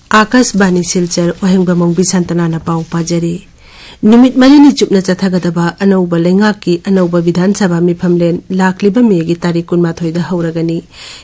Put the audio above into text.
आकाशवाणी सिलचर ओहेंगबमंग बिसंतना पाउ पाजरी निमित मरिनी चुपना चथागदबा अनौब लेंगाकी अनौब विधानसभा मिफमलेन लाखलिबा मेगी तारीख 12 दा हौरगनी